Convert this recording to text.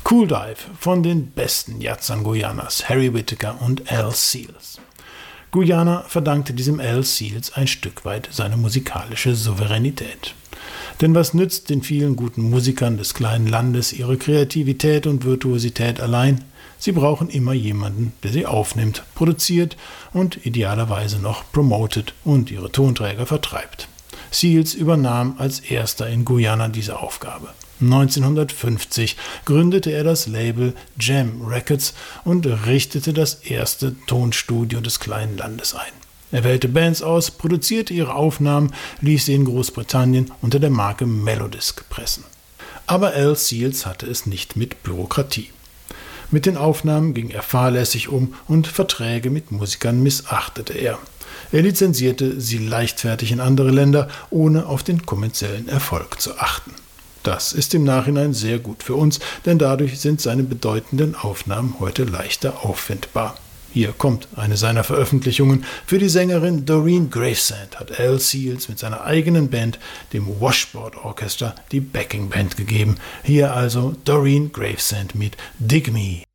Cool Dive von den besten Yazan Guyanas, Harry Whittaker und Al Seals. Guyana verdankte diesem Al Seals ein Stück weit seine musikalische Souveränität. Denn was nützt den vielen guten Musikern des kleinen Landes ihre Kreativität und Virtuosität allein? Sie brauchen immer jemanden, der sie aufnimmt, produziert und idealerweise noch promotet und ihre Tonträger vertreibt. Seals übernahm als erster in Guyana diese Aufgabe. 1950 gründete er das Label Jam Records und richtete das erste Tonstudio des kleinen Landes ein. Er wählte Bands aus, produzierte ihre Aufnahmen, ließ sie in Großbritannien unter der Marke Melodisc pressen. Aber Al Seals hatte es nicht mit Bürokratie. Mit den Aufnahmen ging er fahrlässig um und Verträge mit Musikern missachtete er. Er lizenzierte sie leichtfertig in andere Länder, ohne auf den kommerziellen Erfolg zu achten. Das ist im Nachhinein sehr gut für uns, denn dadurch sind seine bedeutenden Aufnahmen heute leichter auffindbar. Hier kommt eine seiner Veröffentlichungen. Für die Sängerin Doreen Gravesend hat Al Seals mit seiner eigenen Band, dem Washboard Orchestra, die Backing Band gegeben. Hier also Doreen Gravesend mit Dig Me.